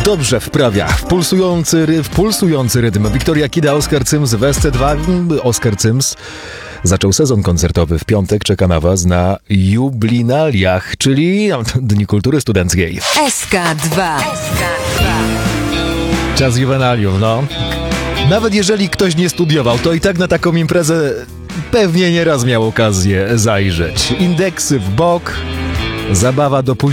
dobrze wprawia w pulsujący rytm. Wiktoria Kida, Oskar Cyms w SC2. Oskar Cyms zaczął sezon koncertowy w piątek. Czeka na was na Jublinaliach, czyli Dni Kultury Studenckiej. SK2. Czas juwenalium, no. Nawet jeżeli ktoś nie studiował, to i tak na taką imprezę pewnie nieraz miał okazję zajrzeć. Indeksy w bok, zabawa do późnego